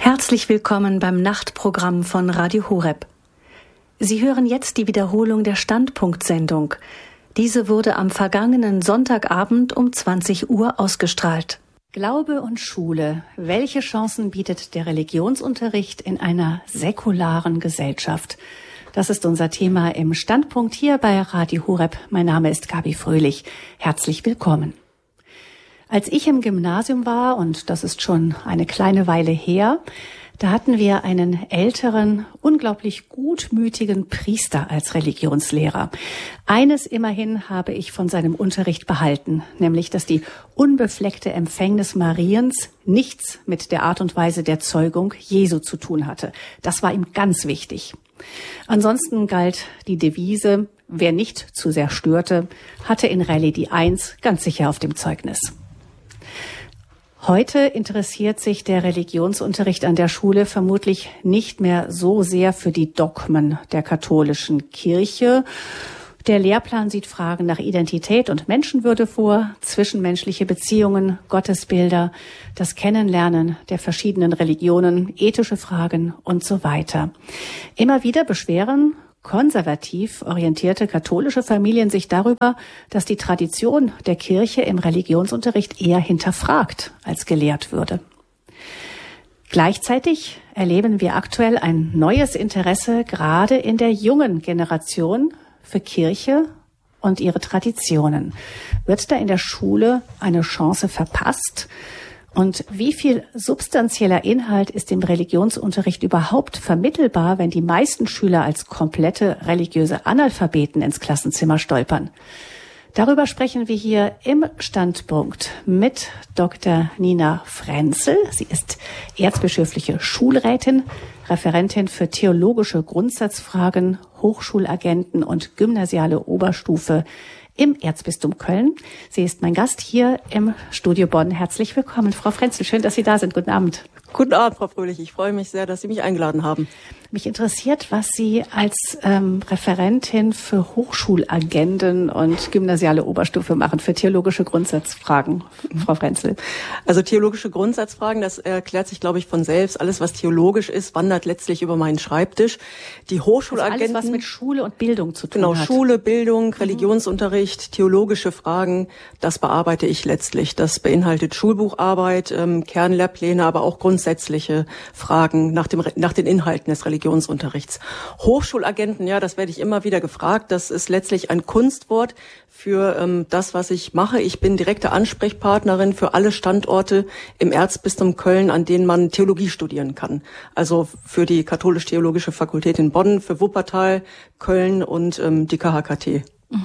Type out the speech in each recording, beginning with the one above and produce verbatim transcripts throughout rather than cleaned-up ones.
Herzlich willkommen beim Nachtprogramm von Radio Horeb. Sie hören jetzt die Wiederholung der Standpunkt-Sendung. Diese wurde am vergangenen Sonntagabend um zwanzig Uhr ausgestrahlt. Glaube und Schule. Welche Chancen bietet der Religionsunterricht in einer säkularen Gesellschaft? Das ist unser Thema im Standpunkt hier bei Radio Horeb. Mein Name ist Gabi Fröhlich. Herzlich willkommen. Als ich im Gymnasium war, und das ist schon eine kleine Weile her, da hatten wir einen älteren, unglaublich gutmütigen Priester als Religionslehrer. Eines immerhin habe ich von seinem Unterricht behalten, nämlich, dass die unbefleckte Empfängnis Mariens nichts mit der Art und Weise der Zeugung Jesu zu tun hatte. Das war ihm ganz wichtig. Ansonsten galt die Devise, wer nicht zu sehr störte, hatte in Rallye die Eins ganz sicher auf dem Zeugnis. Heute interessiert sich der Religionsunterricht an der Schule vermutlich nicht mehr so sehr für die Dogmen der katholischen Kirche. Der Lehrplan sieht Fragen nach Identität und Menschenwürde vor, zwischenmenschliche Beziehungen, Gottesbilder, das Kennenlernen der verschiedenen Religionen, ethische Fragen und so weiter. Immer wieder beschweren konservativ orientierte katholische Familien sich darüber, dass die Tradition der Kirche im Religionsunterricht eher hinterfragt als gelehrt würde. Gleichzeitig erleben wir aktuell ein neues Interesse gerade in der jungen Generation für Kirche und ihre Traditionen. Wird da in der Schule eine Chance verpasst? Und wie viel substanzieller Inhalt ist im Religionsunterricht überhaupt vermittelbar, wenn die meisten Schüler als komplette religiöse Analphabeten ins Klassenzimmer stolpern? Darüber sprechen wir hier im Standpunkt mit Doktor Nina Frenzel. Sie ist erzbischöfliche Schulrätin, Referentin für theologische Grundsatzfragen, Hochschulagenten und gymnasiale Oberstufe im Erzbistum Köln. Sie ist mein Gast hier im Studio Bonn. Herzlich willkommen, Frau Frenzel. Schön, dass Sie da sind. Guten Abend. Guten Abend, Frau Fröhlich. Ich freue mich sehr, dass Sie mich eingeladen haben. Mich interessiert, was Sie als ähm, Referentin für Hochschulagenten und gymnasiale Oberstufe machen, für theologische Grundsatzfragen, mhm. Frau Frenzel. Also theologische Grundsatzfragen, das erklärt sich, glaube ich, von selbst. Alles, was theologisch ist, wandert letztlich über meinen Schreibtisch. Die Hochschulagenten... Also alles, was mit Schule und Bildung zu tun genau, hat. Genau, Schule, Bildung, Religionsunterricht, theologische Fragen, das bearbeite ich letztlich. Das beinhaltet Schulbucharbeit, ähm, Kernlehrpläne, aber auch grundsätzliche Fragen nach dem nach den Inhalten des Religionsunterrichts. Hochschulagenten, ja, das werde ich immer wieder gefragt. Das ist letztlich ein Kunstwort für ähm, das, was ich mache. Ich bin direkte Ansprechpartnerin für alle Standorte im Erzbistum Köln, an denen man Theologie studieren kann. Also für die Katholisch-Theologische Fakultät in Bonn, für Wuppertal, Köln und ähm, die K H K T.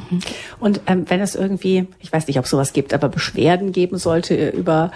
Und ähm, wenn es irgendwie, ich weiß nicht, ob es sowas gibt, aber Beschwerden geben sollte über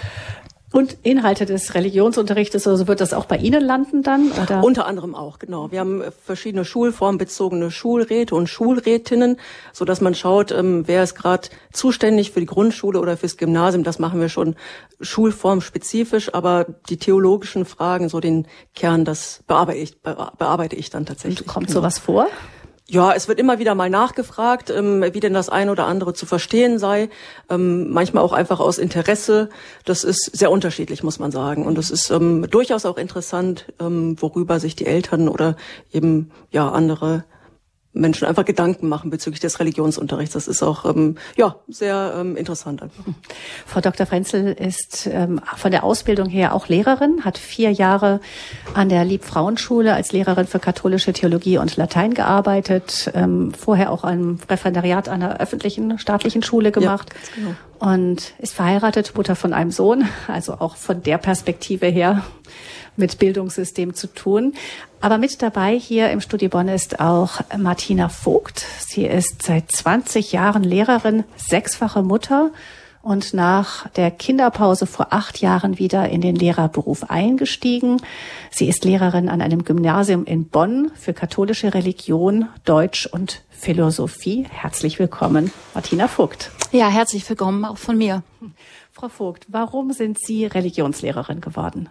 und Inhalte des Religionsunterrichtes, also wird das auch bei Ihnen landen dann? Oder? Unter anderem auch, genau. Wir haben verschiedene schulformbezogene Schulräte und Schulrätinnen, so dass man schaut, ähm, wer ist gerade zuständig für die Grundschule oder fürs Gymnasium. Das machen wir schon schulformspezifisch, aber die theologischen Fragen, so den Kern, das bearbeite ich, bearbeite ich dann tatsächlich. Und kommt genau. sowas vor? Ja, es wird immer wieder mal nachgefragt, ähm, wie denn das eine oder andere zu verstehen sei. Ähm, manchmal auch einfach aus Interesse. Das ist sehr unterschiedlich, muss man sagen. Und es ist ähm, durchaus auch interessant, ähm, worüber sich die Eltern oder eben ja andere Menschen einfach Gedanken machen bezüglich des Religionsunterrichts. Das ist auch ähm, ja sehr ähm, interessant einfach. Frau Doktor Frenzel ist ähm, von der Ausbildung her auch Lehrerin, hat vier Jahre an der Liebfrauenschule als Lehrerin für katholische Theologie und Latein gearbeitet, ähm, vorher auch ein Referendariat an einer öffentlichen staatlichen Schule gemacht. Ja, ganz genau. Und ist verheiratet, Mutter von einem Sohn, also auch von der Perspektive her mit Bildungssystem zu tun. Aber mit dabei hier im Studio Bonn ist auch Martina Vogt. Sie ist seit zwanzig Jahren Lehrerin, sechsfache Mutter und nach der Kinderpause vor acht Jahren wieder in den Lehrerberuf eingestiegen. Sie ist Lehrerin an einem Gymnasium in Bonn für katholische Religion, Deutsch und Philosophie. Herzlich willkommen, Martina Vogt. Ja, herzlich willkommen auch von mir. Frau Vogt, warum sind Sie Religionslehrerin geworden?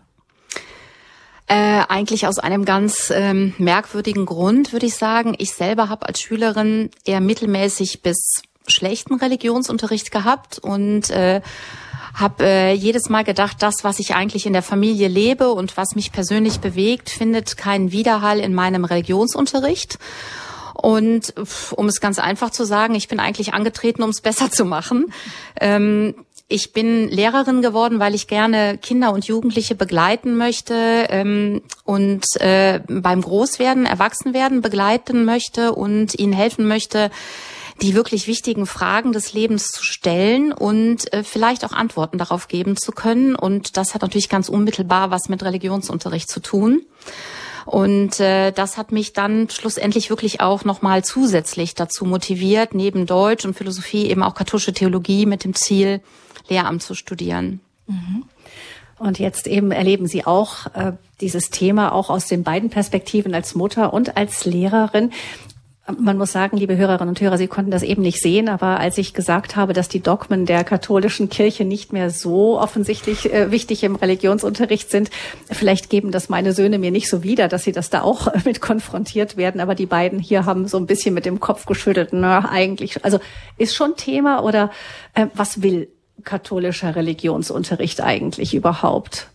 Äh, eigentlich aus einem ganz ähm, merkwürdigen Grund, würde ich sagen. Ich selber habe als Schülerin eher mittelmäßig bis schlechten Religionsunterricht gehabt und äh, habe äh, jedes Mal gedacht, das, was ich eigentlich in der Familie lebe und was mich persönlich bewegt, findet keinen Widerhall in meinem Religionsunterricht. Und um es ganz einfach zu sagen, ich bin eigentlich angetreten, um es besser zu machen. Ähm, Ich bin Lehrerin geworden, weil ich gerne Kinder und Jugendliche begleiten möchte ähm, und äh, beim Großwerden, Erwachsenwerden begleiten möchte und ihnen helfen möchte, die wirklich wichtigen Fragen des Lebens zu stellen und äh, vielleicht auch Antworten darauf geben zu können. Und das hat natürlich ganz unmittelbar was mit Religionsunterricht zu tun. Und äh, das hat mich dann schlussendlich wirklich auch nochmal zusätzlich dazu motiviert, neben Deutsch und Philosophie eben auch katholische Theologie mit dem Ziel, Lehramt zu studieren. Und jetzt eben erleben Sie auch äh, dieses Thema auch aus den beiden Perspektiven als Mutter und als Lehrerin. Man muss sagen, liebe Hörerinnen und Hörer, Sie konnten das eben nicht sehen, aber als ich gesagt habe, dass die Dogmen der katholischen Kirche nicht mehr so offensichtlich äh, wichtig im Religionsunterricht sind, vielleicht geben das meine Söhne mir nicht so wider, dass sie das da auch äh, mit konfrontiert werden, aber die beiden hier haben so ein bisschen mit dem Kopf geschüttelt. Na, eigentlich, also ist schon Thema oder äh, was will katholischer Religionsunterricht eigentlich überhaupt?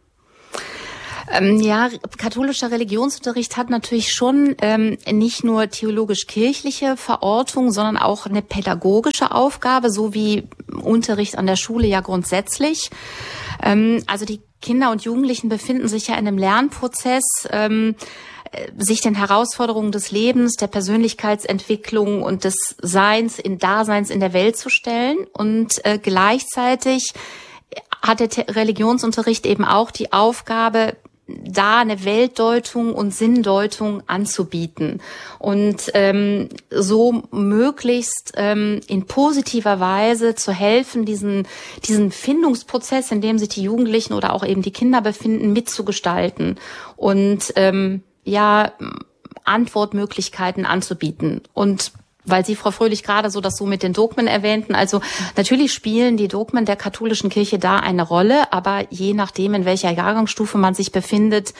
Ähm, ja, katholischer Religionsunterricht hat natürlich schon ähm, nicht nur theologisch-kirchliche Verortung, sondern auch eine pädagogische Aufgabe, so wie Unterricht an der Schule ja grundsätzlich. Ähm, also die Kinder und Jugendlichen befinden sich ja in einem Lernprozess, ähm, sich den Herausforderungen des Lebens, der Persönlichkeitsentwicklung und des Seins, in Daseins in der Welt zu stellen. Und äh, gleichzeitig hat der Te- Religionsunterricht eben auch die Aufgabe, da eine Weltdeutung und Sinndeutung anzubieten und ähm, so möglichst ähm, in positiver Weise zu helfen, diesen diesen Findungsprozess, in dem sich die Jugendlichen oder auch eben die Kinder befinden, mitzugestalten und ähm, ja Antwortmöglichkeiten anzubieten. Und weil Sie, Frau Fröhlich, gerade so das so mit den Dogmen erwähnten, also natürlich spielen die Dogmen der katholischen Kirche da eine Rolle, aber je nachdem, in welcher Jahrgangsstufe man sich befindet,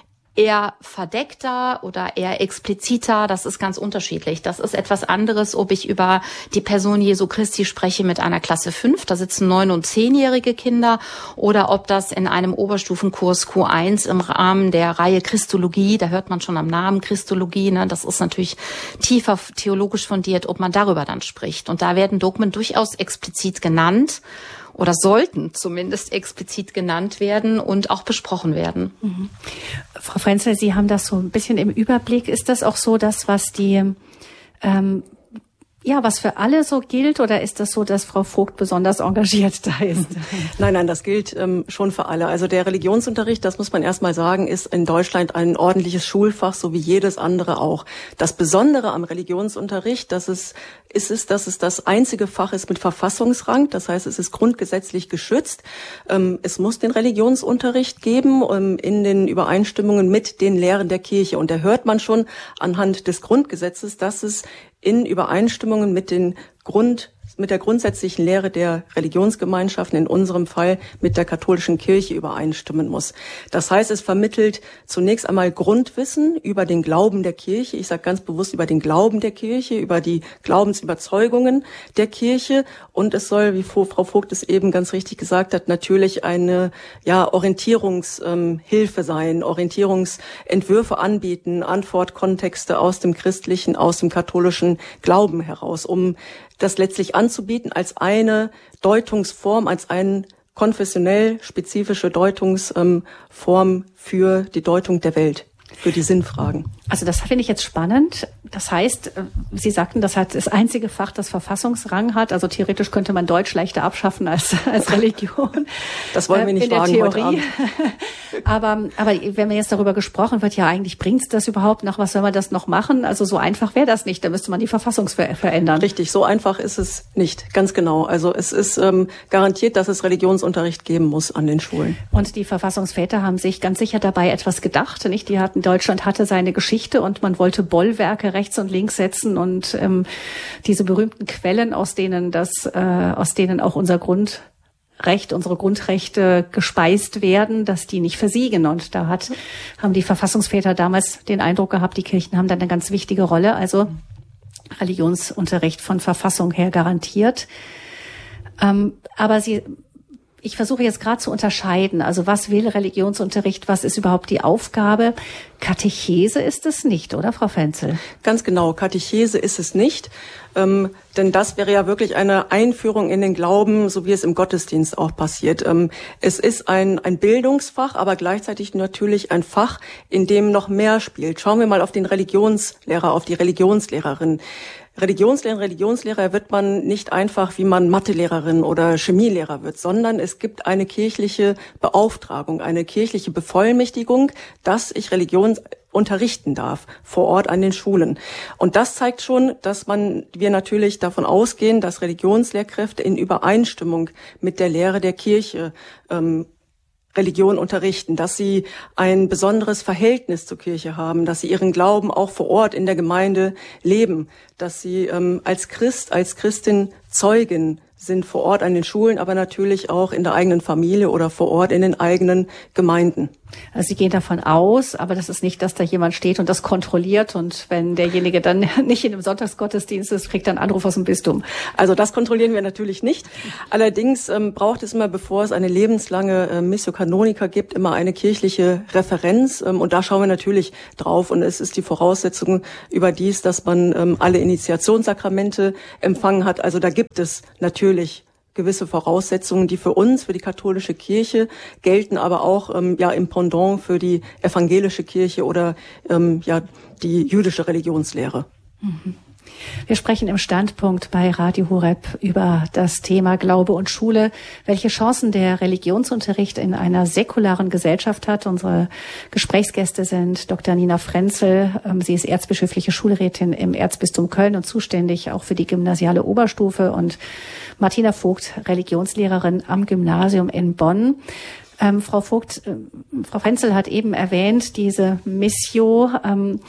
eher verdeckter oder eher expliziter, das ist ganz unterschiedlich. Das ist etwas anderes, ob ich über die Person Jesu Christi spreche mit einer Klasse fünf, da sitzen neun- und zehnjährige Kinder, oder ob das in einem Oberstufenkurs Q eins im Rahmen der Reihe Christologie, da hört man schon am Namen Christologie, ne, das ist natürlich tiefer theologisch fundiert, ob man darüber dann spricht. Und da werden Dogmen durchaus explizit genannt oder sollten zumindest explizit genannt werden und auch besprochen werden. Mhm. Frau Frenzel, Sie haben das so ein bisschen im Überblick. Ist das auch so, dass was die, ähm, ja, was für alle so gilt, oder ist das so, dass Frau Vogt besonders engagiert da ist? Nein, nein, das gilt ähm, schon für alle. Also der Religionsunterricht, das muss man erstmal sagen, ist in Deutschland ein ordentliches Schulfach, so wie jedes andere auch. Das Besondere am Religionsunterricht, dass es ist es, dass es das einzige Fach ist mit Verfassungsrang. Das heißt, es ist grundgesetzlich geschützt. Ähm, es muss den Religionsunterricht geben ähm, in den Übereinstimmungen mit den Lehren der Kirche. Und da hört man schon anhand des Grundgesetzes, dass es in Übereinstimmungen mit den Grund mit der grundsätzlichen Lehre der Religionsgemeinschaften, in unserem Fall mit der katholischen Kirche, übereinstimmen muss. Das heißt, es vermittelt zunächst einmal Grundwissen über den Glauben der Kirche. Ich sage ganz bewusst über den Glauben der Kirche, über die Glaubensüberzeugungen der Kirche. Und es soll, wie Frau Vogt es eben ganz richtig gesagt hat, natürlich eine ja, Orientierungshilfe sein, Orientierungsentwürfe anbieten, Antwortkontexte aus dem christlichen, aus dem katholischen Glauben heraus, um das letztlich anzubieten als eine Deutungsform, als eine konfessionell spezifische Deutungsform für die Deutung der Welt, für die Sinnfragen. Also das finde ich jetzt spannend. Das heißt, Sie sagten, das hat das einzige Fach, das Verfassungsrang hat. Also theoretisch könnte man Deutsch leichter abschaffen als, als Religion. Das wollen wir nicht in der wagen Theorie. heute Abend. aber, aber wenn mir jetzt darüber gesprochen wird, ja eigentlich bringt's das überhaupt noch? Was soll man das noch machen? Also so einfach wäre das nicht. Da müsste man die Verfassung ver- verändern. Richtig, so einfach ist es nicht. Ganz genau. Also es ist ähm, garantiert, dass es Religionsunterricht geben muss an den Schulen. Und die Verfassungsväter haben sich ganz sicher dabei etwas gedacht, nicht? Die hatten, Deutschland hatte seine Geschichte und man wollte Bollwerke rechts und links setzen und ähm, diese berühmten Quellen, aus denen das, äh, aus denen auch unser Grundrecht, unsere Grundrechte gespeist werden, dass die nicht versiegen. Und da hat, haben die Verfassungsväter damals den Eindruck gehabt, die Kirchen haben da eine ganz wichtige Rolle. Also Religionsunterricht von Verfassung her garantiert. Ähm, aber sie Ich versuche jetzt gerade zu unterscheiden, also was will Religionsunterricht, was ist überhaupt die Aufgabe? Katechese ist es nicht, oder Frau Frenzel? Ganz genau, Katechese ist es nicht, ähm, denn das wäre ja wirklich eine Einführung in den Glauben, so wie es im Gottesdienst auch passiert. Ähm, es ist ein, ein Bildungsfach, aber gleichzeitig natürlich ein Fach, in dem noch mehr spielt. Schauen wir mal auf den Religionslehrer, auf die Religionslehrerin. Religionslehrer, Religionslehrer wird man nicht einfach, wie man Mathelehrerin oder Chemielehrer wird, sondern es gibt eine kirchliche Beauftragung, eine kirchliche Bevollmächtigung, dass ich Religion unterrichten darf vor Ort an den Schulen. Und das zeigt schon, dass man, wir natürlich davon ausgehen, dass Religionslehrkräfte in Übereinstimmung mit der Lehre der Kirche ähm, Religion unterrichten, dass sie ein besonderes Verhältnis zur Kirche haben, dass sie ihren Glauben auch vor Ort in der Gemeinde leben, dass sie ähm, als Christ, als Christin Zeugin sind vor Ort an den Schulen, aber natürlich auch in der eigenen Familie oder vor Ort in den eigenen Gemeinden. Also Sie gehen davon aus, aber das ist nicht, dass da jemand steht und das kontrolliert und wenn derjenige dann nicht in dem Sonntagsgottesdienst ist, kriegt er einen Anruf aus dem Bistum. Also das kontrollieren wir natürlich nicht. Allerdings ähm, braucht es immer, bevor es eine lebenslange äh, Missio Canonica gibt, immer eine kirchliche Referenz ähm, und da schauen wir natürlich drauf und es ist die Voraussetzung überdies, dass man ähm, alle Initiationssakramente empfangen hat. Also da gibt es natürlich gewisse Voraussetzungen, die für uns, für die katholische Kirche gelten, aber auch ähm, ja im Pendant für die evangelische Kirche oder ähm, ja die jüdische Religionslehre. Mhm. Wir sprechen im Standpunkt bei Radio Horeb über das Thema Glaube und Schule, welche Chancen der Religionsunterricht in einer säkularen Gesellschaft hat. Unsere Gesprächsgäste sind Doktor Nina Frenzel. Sie ist erzbischöfliche Schulrätin im Erzbistum Köln und zuständig auch für die gymnasiale Oberstufe, und Martina Vogt, Religionslehrerin am Gymnasium in Bonn. Ähm, Frau Vogt, äh, Frau Frenzel hat eben erwähnt, diese Missio, ähm,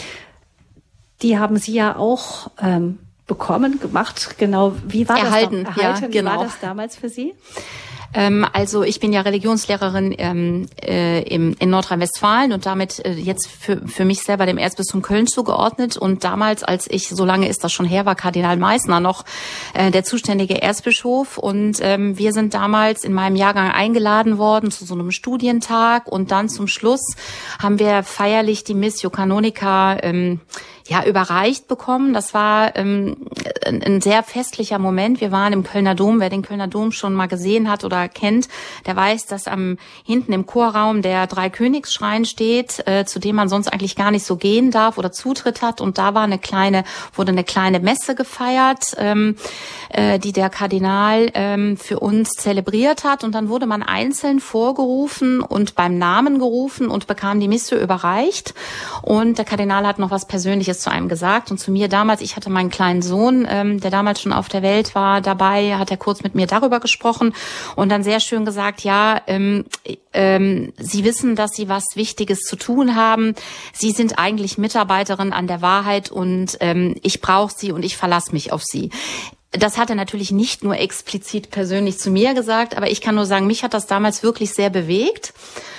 die haben Sie ja auch ähm, bekommen, gemacht. Genau, wie war Erhalten, das? Erhalten, ja, wie genau. war das damals für Sie? Ähm, also ich bin ja Religionslehrerin ähm, äh, im, in Nordrhein-Westfalen und damit äh, jetzt für, für mich selber dem Erzbistum Köln zugeordnet. Und damals, als ich, so lange ist das schon her, war Kardinal Meissner noch äh, der zuständige Erzbischof. Und ähm, wir sind damals in meinem Jahrgang eingeladen worden zu so einem Studientag. Und dann zum Schluss haben wir feierlich die Missio Canonica ähm, ja, überreicht bekommen. Das war ähm, ein, ein sehr festlicher Moment. Wir waren im Kölner Dom. Wer den Kölner Dom schon mal gesehen hat oder kennt, der weiß, dass am hinten im Chorraum der Dreikönigsschrein steht, äh, zu dem man sonst eigentlich gar nicht so gehen darf oder Zutritt hat. Und da war eine kleine, wurde eine kleine Messe gefeiert, ähm, äh, die der Kardinal ähm, für uns zelebriert hat. Und dann wurde man einzeln vorgerufen und beim Namen gerufen und bekam die Missio überreicht. Und der Kardinal hat noch was Persönliches zu einem gesagt und zu mir damals. Ich hatte meinen kleinen Sohn, ähm, der damals schon auf der Welt war, dabei, hat er kurz mit mir darüber gesprochen und dann sehr schön gesagt, ja, ähm, ähm, Sie wissen, dass Sie was Wichtiges zu tun haben. Sie sind eigentlich Mitarbeiterin an der Wahrheit und ähm, ich brauche Sie und ich verlasse mich auf Sie. Das hat er natürlich nicht nur explizit persönlich zu mir gesagt, aber ich kann nur sagen, mich hat das damals wirklich sehr bewegt.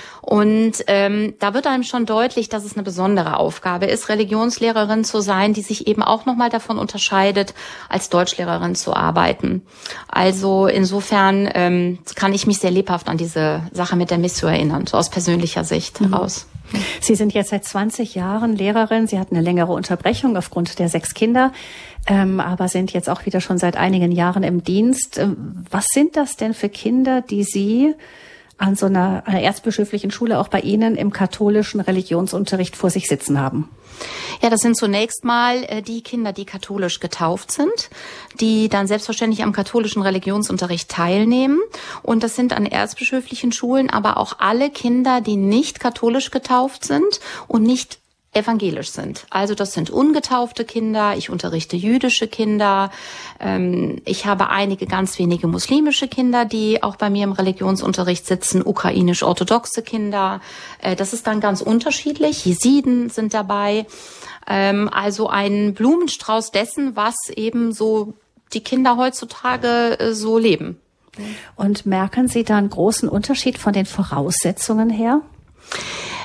Und ähm, da wird einem schon deutlich, dass es eine besondere Aufgabe ist, Religionslehrerin zu sein, die sich eben auch nochmal davon unterscheidet, als Deutschlehrerin zu arbeiten. Also insofern ähm, kann ich mich sehr lebhaft an diese Sache mit der Missio erinnern, so aus persönlicher Sicht mhm. heraus. Sie sind jetzt seit zwanzig Jahren Lehrerin. Sie hatten eine längere Unterbrechung aufgrund der sechs Kinder, ähm, aber sind jetzt auch wieder schon seit einigen Jahren im Dienst. Was sind das denn für Kinder, die Sie an so einer, einer erzbischöflichen Schule auch bei Ihnen im katholischen Religionsunterricht vor sich sitzen haben? Ja, das sind zunächst mal äh, die Kinder, die katholisch getauft sind, die dann selbstverständlich am katholischen Religionsunterricht teilnehmen. Und das sind an erzbischöflichen Schulen aber auch alle Kinder, die nicht katholisch getauft sind und nicht evangelisch sind. Also das sind ungetaufte Kinder, ich unterrichte jüdische Kinder, ähm, ich habe einige ganz wenige muslimische Kinder, die auch bei mir im Religionsunterricht sitzen, ukrainisch-orthodoxe Kinder, äh, das ist dann ganz unterschiedlich, Jesiden sind dabei, ähm, also ein Blumenstrauß dessen, was eben so die Kinder heutzutage äh, so leben. Und merken Sie da einen großen Unterschied von den Voraussetzungen her?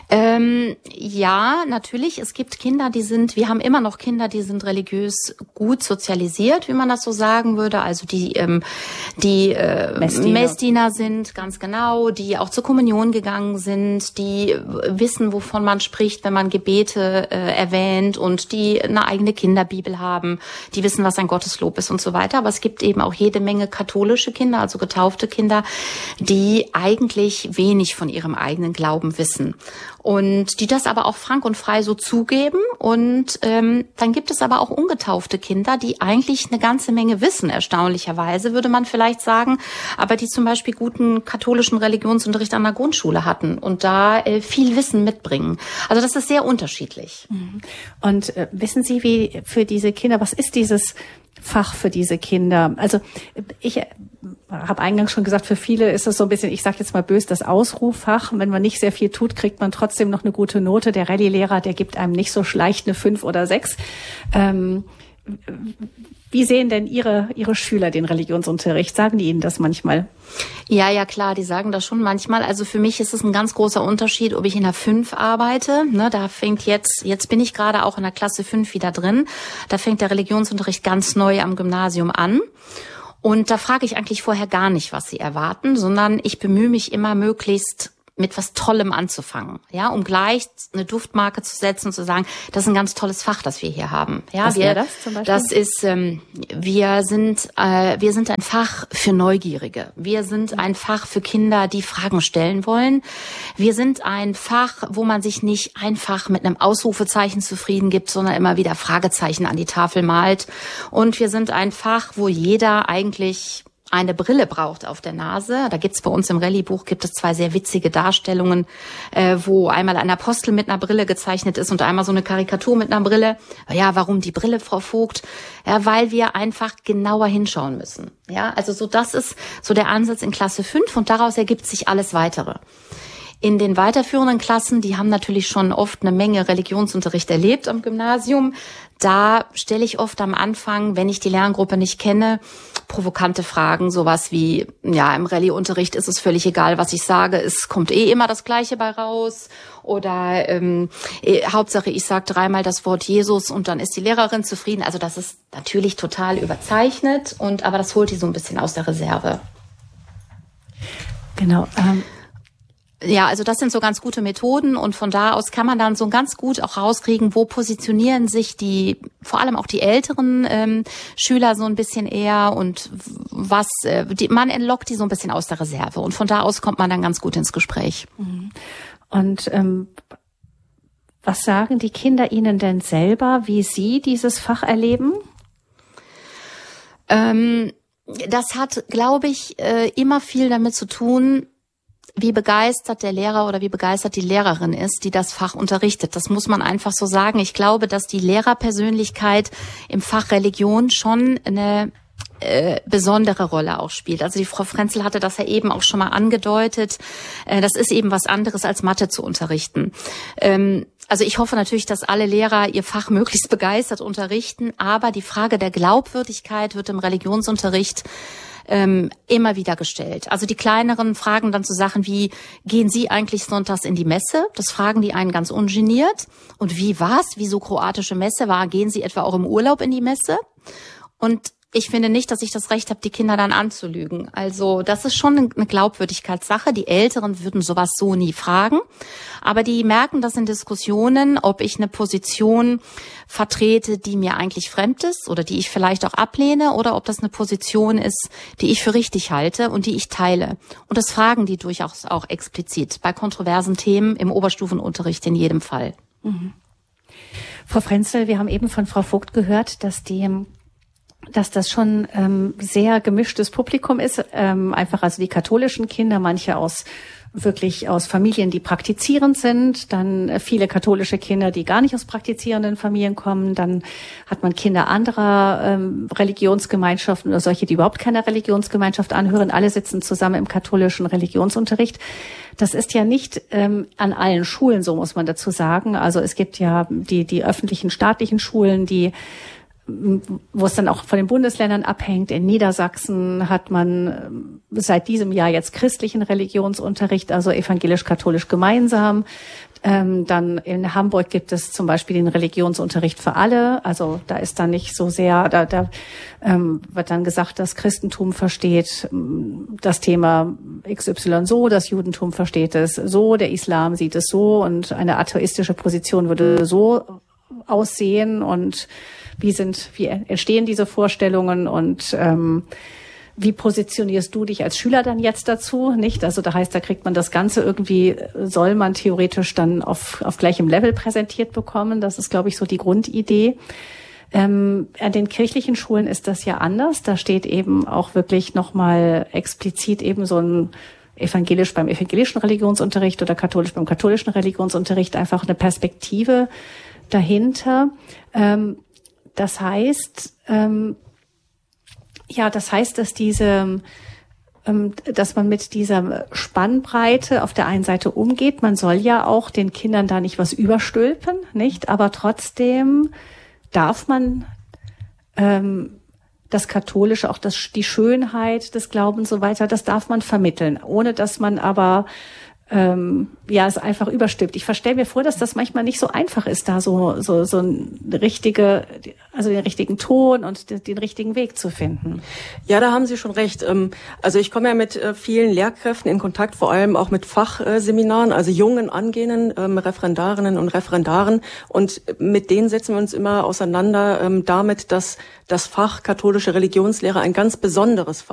Ähm, ja, natürlich. Es gibt Kinder, die sind, wir haben immer noch Kinder, die sind religiös gut sozialisiert, wie man das so sagen würde. Also die, ähm, die äh, Messdiener. Messdiener sind, ganz genau, die auch zur Kommunion gegangen sind, die wissen, wovon man spricht, wenn man Gebete äh, erwähnt und die eine eigene Kinderbibel haben, die wissen, was ein Gotteslob ist und so weiter. Aber es gibt eben auch jede Menge katholische Kinder, also getaufte Kinder, die eigentlich wenig von ihrem eigenen Glauben wissen. Und die das aber auch frank und frei so zugeben. Und ähm, dann gibt es aber auch ungetaufte Kinder, die eigentlich eine ganze Menge wissen, erstaunlicherweise, würde man vielleicht sagen, aber die zum Beispiel guten katholischen Religionsunterricht an der Grundschule hatten und da äh, viel Wissen mitbringen. Also das ist sehr unterschiedlich. Und äh, wissen Sie, wie für diese Kinder, was ist dieses Fach für diese Kinder? Also ich habe eingangs schon gesagt, für viele ist es so ein bisschen, ich sage jetzt mal böse, das Ausruffach. Wenn man nicht sehr viel tut, kriegt man trotzdem noch eine gute Note. Der Rallye-Lehrer, der gibt einem nicht so leicht eine fünf oder sechs. Ähm, wie sehen denn Ihre Ihre Schüler den Religionsunterricht? Sagen die Ihnen das manchmal? Ja, ja, klar, die sagen das schon manchmal. Also für mich ist es ein ganz großer Unterschied, ob ich in der fünf arbeite. Ne, da fängt jetzt, jetzt bin ich gerade auch in der Klasse fünf wieder drin. Da fängt der Religionsunterricht ganz neu am Gymnasium an. Und da frage ich eigentlich vorher gar nicht, was sie erwarten, sondern ich bemühe mich immer möglichst mit was Tollem anzufangen, ja, um gleich eine Duftmarke zu setzen und zu sagen, das ist ein ganz tolles Fach, das wir hier haben. Ja, was wir, wäre das zum Beispiel? Das ist, ähm, wir sind, äh, wir sind ein Fach für Neugierige. Wir sind ein Fach für Kinder, die Fragen stellen wollen. Wir sind ein Fach, wo man sich nicht einfach mit einem Ausrufezeichen zufrieden gibt, sondern immer wieder Fragezeichen an die Tafel malt. Und wir sind ein Fach, wo jeder eigentlich eine Brille braucht auf der Nase. Da gibt's bei uns im Rallye-Buch gibt es zwei sehr witzige Darstellungen, äh, wo einmal ein Apostel mit einer Brille gezeichnet ist und einmal so eine Karikatur mit einer Brille. Ja, warum die Brille, Frau Vogt? Ja, weil wir einfach genauer hinschauen müssen. Ja, also so das ist so der Ansatz in Klasse fünf und daraus ergibt sich alles Weitere. In den weiterführenden Klassen, die haben natürlich schon oft eine Menge Religionsunterricht erlebt am Gymnasium. Da stelle ich oft am Anfang, wenn ich die Lerngruppe nicht kenne, provokante Fragen, sowas wie, ja, im Rallye-Unterricht ist es völlig egal, was ich sage, es kommt eh immer das Gleiche bei raus. Oder ähm, eh, Hauptsache, ich sage dreimal das Wort Jesus und dann ist die Lehrerin zufrieden. Also das ist natürlich total überzeichnet, und aber das holt die so ein bisschen aus der Reserve. Genau. Ähm Ja, also das sind so ganz gute Methoden, und von da aus kann man dann so ganz gut auch rauskriegen, wo positionieren sich die, vor allem auch die älteren ähm, Schüler so ein bisschen eher, und was, äh, die, man entlockt die so ein bisschen aus der Reserve, und von da aus kommt man dann ganz gut ins Gespräch. Und ähm, was sagen die Kinder Ihnen denn selber, wie sie dieses Fach erleben? Ähm, das hat, glaube ich, äh, immer viel damit zu tun, wie begeistert der Lehrer oder wie begeistert die Lehrerin ist, die das Fach unterrichtet. Das muss man einfach so sagen. Ich glaube, dass die Lehrerpersönlichkeit im Fach Religion schon eine äh, besondere Rolle auch spielt. Also die Frau Frenzel hatte das ja eben auch schon mal angedeutet. Äh, das ist eben was anderes als Mathe zu unterrichten. Ähm, also ich hoffe natürlich, dass alle Lehrer ihr Fach möglichst begeistert unterrichten, aber die Frage der Glaubwürdigkeit wird im Religionsunterricht Ähm, immer wieder gestellt. Also die kleineren fragen dann so Sachen wie, gehen Sie eigentlich sonntags in die Messe? Das fragen die einen ganz ungeniert. Und wie war's? Wieso kroatische Messe war? Gehen Sie etwa auch im Urlaub in die Messe? Und ich finde nicht, dass ich das Recht habe, die Kinder dann anzulügen. Also das ist schon eine Glaubwürdigkeitssache. Die Älteren würden sowas so nie fragen. Aber die merken das in Diskussionen, ob ich eine Position vertrete, die mir eigentlich fremd ist oder die ich vielleicht auch ablehne, oder ob das eine Position ist, die ich für richtig halte und die ich teile. Und das fragen die durchaus auch explizit bei kontroversen Themen im Oberstufenunterricht in jedem Fall. Mhm. Frau Frenzel, wir haben eben von Frau Vogt gehört, dass die dass das schon ähm, sehr gemischtes Publikum ist, ähm, einfach also die katholischen Kinder, manche aus wirklich aus Familien, die praktizierend sind, dann äh, viele katholische Kinder, die gar nicht aus praktizierenden Familien kommen, dann hat man Kinder anderer ähm, Religionsgemeinschaften oder solche, die überhaupt keiner Religionsgemeinschaft anhören, alle sitzen zusammen im katholischen Religionsunterricht. Das ist ja nicht ähm, an allen Schulen so, muss man dazu sagen. Also es gibt ja die die öffentlichen, staatlichen Schulen, die wo es dann auch von den Bundesländern abhängt. In Niedersachsen hat man seit diesem Jahr jetzt christlichen Religionsunterricht, also evangelisch-katholisch gemeinsam. Ähm, dann in Hamburg gibt es zum Beispiel den Religionsunterricht für alle. Also da ist dann nicht so sehr, da, da ähm, wird dann gesagt, das Christentum versteht das Thema X Y so, das Judentum versteht es so, der Islam sieht es so und eine atheistische Position würde so aussehen und wie sind, wie entstehen diese Vorstellungen und ähm, wie positionierst du dich als Schüler dann jetzt dazu, nicht? Also da heißt, da kriegt man das Ganze irgendwie, soll man theoretisch dann auf, auf gleichem Level präsentiert bekommen. Das ist, glaube ich, so die Grundidee. Ähm, an den kirchlichen Schulen ist das ja anders. Da steht eben auch wirklich nochmal explizit eben so ein evangelisch beim evangelischen Religionsunterricht oder katholisch beim katholischen Religionsunterricht einfach eine Perspektive dahinter. Ähm, das heißt, ähm, Ja, das heißt, dass diese, dass man mit dieser Spannbreite auf der einen Seite umgeht. Man soll ja auch den Kindern da nicht was überstülpen, nicht? Aber trotzdem darf man ähm, das Katholische, auch das, die Schönheit des Glaubens und so weiter, das darf man vermitteln, ohne dass man aber ähm, ja es einfach überstülpt. Ich stelle mir vor, dass das manchmal nicht so einfach ist, da so so so eine richtige, also den richtigen Ton und den, den richtigen Weg zu finden. Ja, da haben Sie schon recht. Also ich komme ja mit vielen Lehrkräften in Kontakt, vor allem auch mit Fachseminaren, also jungen angehenden Referendarinnen und Referendaren, und mit denen setzen wir uns immer auseinander damit, dass das Fach katholische Religionslehre ein ganz besonderes Fach